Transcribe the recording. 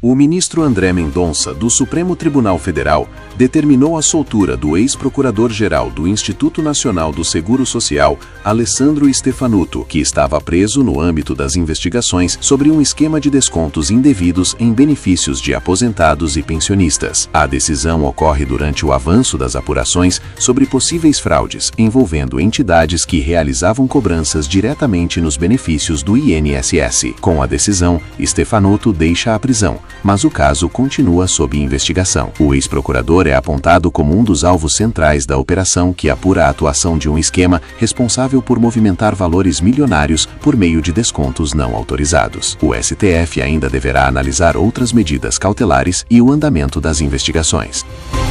O ministro André Mendonça, do Supremo Tribunal Federal, determinou a soltura do ex-procurador-geral do Instituto Nacional do Seguro Social, Alessandro Stefanuto, que estava preso no âmbito das investigações sobre um esquema de descontos indevidos em benefícios de aposentados e pensionistas. A decisão ocorre durante o avanço das apurações sobre possíveis fraudes envolvendo entidades que realizavam cobranças diretamente nos benefícios do INSS. Com a decisão, Stefanuto deixa a prisão, mas o caso continua sob investigação. O ex-procurador é apontado como um dos alvos centrais da operação que apura a atuação de um esquema responsável por movimentar valores milionários por meio de descontos não autorizados. O STF ainda deverá analisar outras medidas cautelares e o andamento das investigações.